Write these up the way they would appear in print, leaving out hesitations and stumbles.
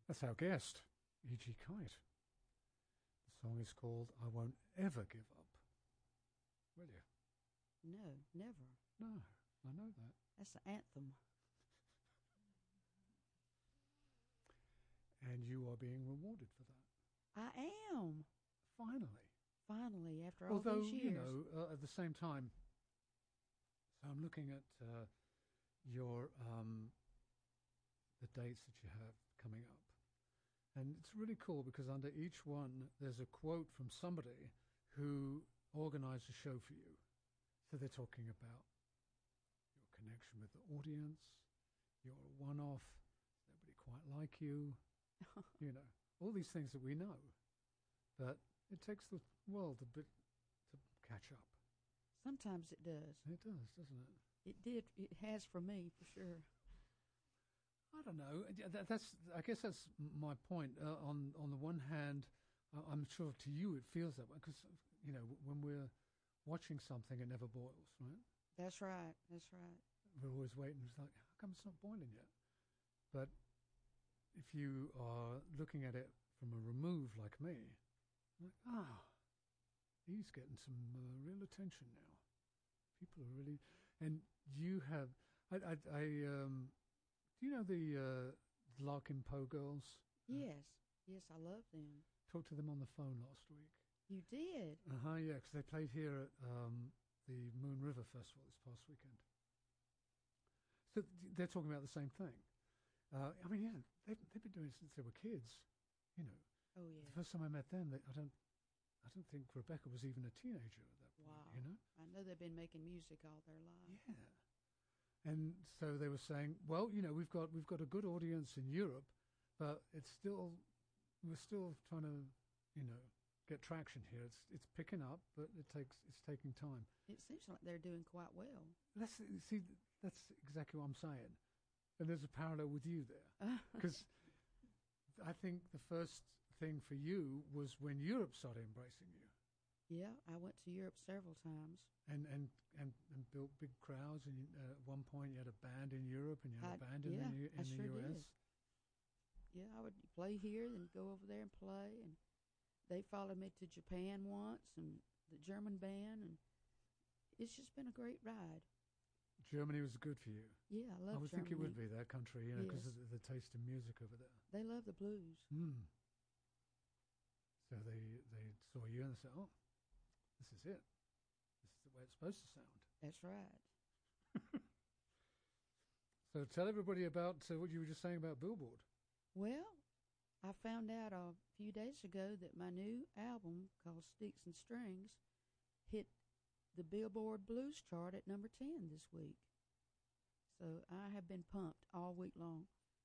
That's our guest, E.G. Kite. The song is called I Won't Ever Give Up. Will you? No, never. No, I know that. That's the anthem. And you are being rewarded for that. I am. Finally. Finally, after all Although, these years. you know, at the same time, so I'm looking at your the dates that you have coming up. And it's really cool because under each one, there's a quote from somebody who organized a show for you. So they're talking about your connection with the audience, you're a one-off, nobody quite like you, you know, all these things that we know. But it takes the world a bit to catch up. Sometimes it does. It does, doesn't it? It did. It has for me, for sure. I don't know. I guess that's my point. On the one hand, I'm sure to you it feels that way because, you know, when we're watching something, it never boils, right? That's right. That's right. We're always waiting. It's like, how come it's not boiling yet? But if you are looking at it from a remove like me, like, he's getting some real attention now. People are really, and you have, do you know the Larkin Poe girls? Yes. Yes, I love them. Talked to them on the phone last week. You did? Yeah, because they played here at the Moon River Festival this past weekend. So they're talking about the same thing. I mean, yeah, they've been doing it since they were kids, you know. Oh, yeah. The first time I met them, I don't think Rebecca was even a teenager at that point, wow. You know? I know they've been making music all their lives. Yeah. And so they were saying, well, you know, we've got a good audience in Europe, but we're still trying to, you know, get traction here. It's picking up, but it's taking time. It seems like they're doing quite well. That's exactly what I'm saying. And there's a parallel with you there. Because I think the first thing for you was when Europe started embracing you. Yeah, I went to Europe several times. And built big crowds. And at one point, you had a band in Europe, and you had a band in the sure US. Did. Yeah, I would play here, then go over there and play. And they followed me to Japan once, and the German band, and it's just been a great ride. Germany was good for you. Yeah, I love Germany. I would think it would be that country, you know, because yes. of the taste of music over there. They love the blues. So they saw you and they said, oh, this is it. This is the way it's supposed to sound. That's right. So tell everybody about what you were just saying about Billboard. Well, I found out a few days ago that my new album called Sticks and Strings hit the Billboard Blues chart at number 10 this week. So I have been pumped all week long.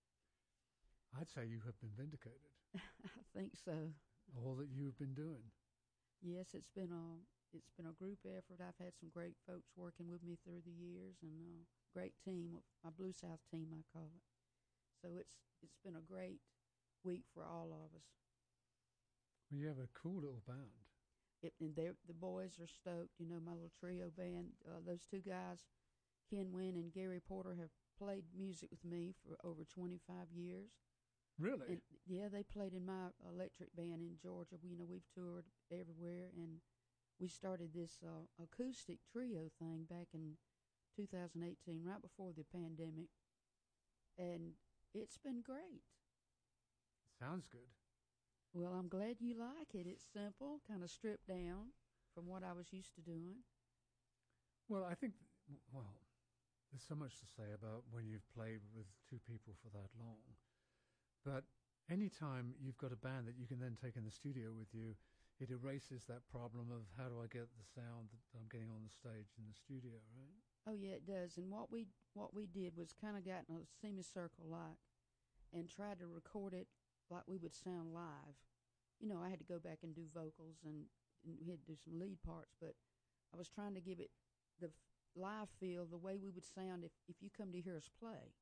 I'd say you have been vindicated. I think so. All that you have been doing. Yes, it's been a group effort. I've had some great folks working with me through the years, and a great team, my Blue South team, I call it. So it's been a great week for all of us. Well, you have a cool little band. And the boys are stoked. You know, my little trio band. Those two guys, Ken Wynn and Gary Porter, have played music with me for over 25 years. Really? And, yeah, they played in my electric band in Georgia. We've toured everywhere, and we started this acoustic trio thing back in 2018, right before the pandemic, and it's been great. Sounds good. Well, I'm glad you like it. It's simple, kind of stripped down from what I was used to doing. Well, I think, there's so much to say about when you've played with two people for that long. But anytime you've got a band that you can then take in the studio with you, it erases that problem of how do I get the sound that I'm getting on the stage in the studio, right? Oh, yeah, it does. And what we did was kind of got in a semicircle like and tried to record it like we would sound live. You know, I had to go back and do vocals and we had to do some lead parts, but I was trying to give it the live feel, the way we would sound if you come to hear us play.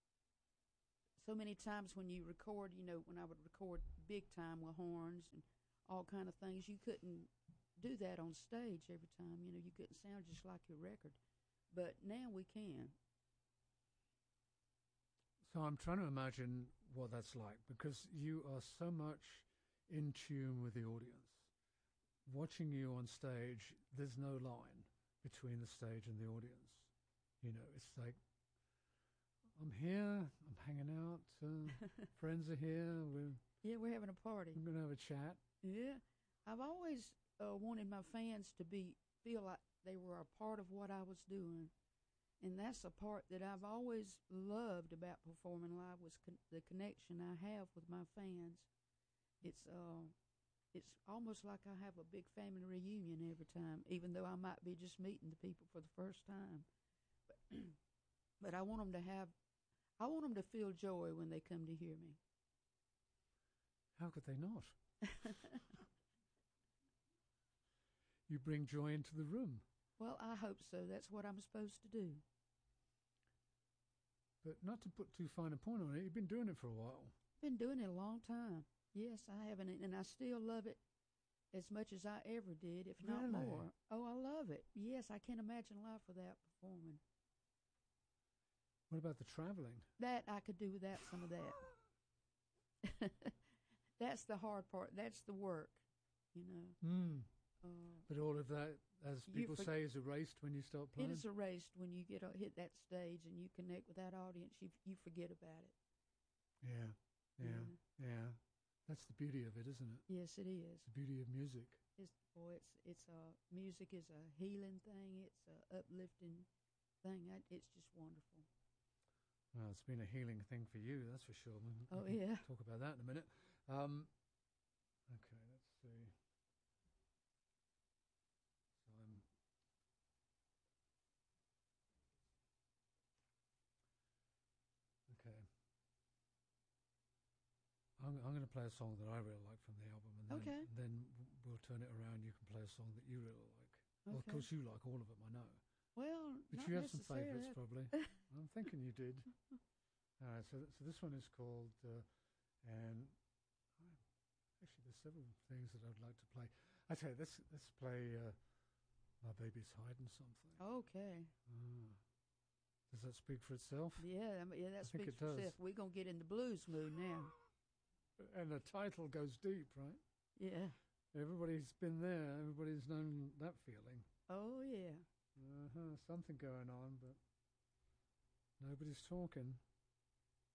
So many times when you record, you know, when I would record big time with horns and all kind of things, you couldn't do that on stage every time. You know, you couldn't sound just like your record. But now we can. So I'm trying to imagine what that's like, because you are so much in tune with the audience. Watching you on stage, there's no line between the stage and the audience. You know, it's like, I'm here, I'm hanging out, friends are here, we're having a party. we're going to have a chat. Yeah, I've always wanted my fans to feel like they were a part of what I was doing, and that's a part that I've always loved about performing live was the connection I have with my fans. It's almost like I have a big family reunion every time, even though I might be just meeting the people for the first time. But I want them to feel joy when they come to hear me. How could they not? You bring joy into the room. Well, I hope so. That's what I'm supposed to do. But not to put too fine a point on it, you've been doing it for a while. Been doing it a long time. Yes, I have, and I still love it as much as I ever did, if not Really? more. Oh, I love it. Yes, I can't imagine life without performing. What about the traveling? That I could do without some of that. That's the hard part. That's the work, you know. But all of that, as people say, is erased when you start playing? It is erased when you hit that stage and you connect with that audience. You forget about it. Yeah. That's the beauty of it, isn't it? Yes, it is. The beauty of music. Music is a healing thing. It's a uplifting thing. It's just wonderful. Well, it's been a healing thing for you, that's for sure. We yeah. Talk about that in a minute. Okay, let's see. So okay. I'm going to play a song that I really like from the album, and then we'll turn it around. You can play a song that you really like. Okay. Well, of course, you like all of them, I know. Well, but not you have some necessarily. favourites, probably. I'm thinking you did. All right, so this one is called, and actually there's several things that I'd like to play. I tell you, let's play My Baby's Hiding Something. Okay. Does that speak for itself? Yeah, that speaks for itself. We're going to get in the blues mood now. And the title goes deep, right? Yeah. Everybody's been there. Everybody's known that feeling. Oh, yeah. Something going on, but nobody's talking.